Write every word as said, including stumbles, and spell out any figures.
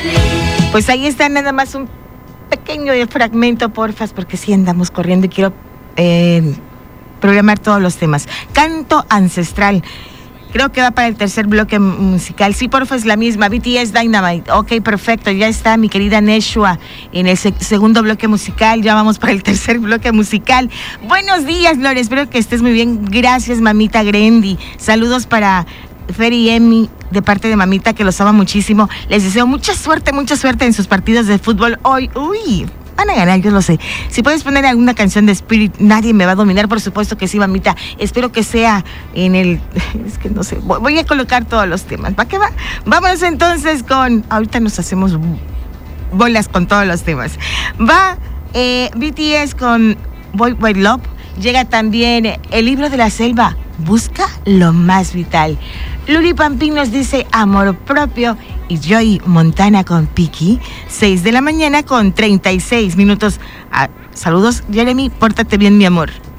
Pues ahí está nada más un pequeño fragmento, porfas, porque sí andamos corriendo y quiero eh, programar todos los temas. Canto ancestral. Creo que va para el tercer bloque musical. Sí, porfa, es la misma. B T S Dynamite. Ok, perfecto. Ya está mi querida Neshua en el se- segundo bloque musical. Ya vamos para el tercer bloque musical. Buenos días, Lore. Espero que estés muy bien. Gracias, mamita Grendy. Saludos para Fer y Emi de parte de mamita, que los ama muchísimo. Les deseo mucha suerte, mucha suerte en sus partidos de fútbol hoy. Uy, van a ganar, yo lo sé. Si puedes poner alguna canción de Spirit, nadie me va a dominar, por supuesto que sí, mamita. Espero que sea en el... Es que no sé, voy a colocar todos los temas. ¿Va que va? Vámonos entonces con... Ahorita nos hacemos bolas con todos los temas. Va eh, B T S con Boy White Love. Llega también El libro de la selva. Busca lo más vital. Luli Pampín nos dice amor propio. Y Joy Montana con Piki, seis de la mañana con treinta y seis minutos. Ah, saludos, Jeremy, pórtate bien, mi amor.